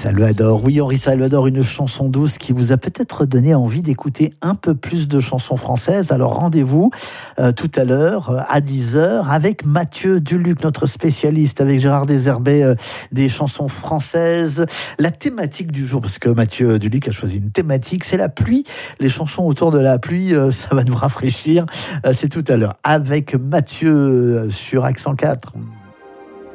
Salvador. Oui, Henri Salvador, une chanson douce qui vous a peut-être donné envie d'écouter un peu plus de chansons françaises. Alors rendez-vous tout à l'heure à 10h avec Mathieu Duluc, notre spécialiste, avec Gérard Deserbet des chansons françaises. La thématique du jour, parce que Mathieu Duluc a choisi une thématique, c'est la pluie. Les chansons autour de la pluie, ça va nous rafraîchir. C'est tout à l'heure avec Mathieu sur Accent 4.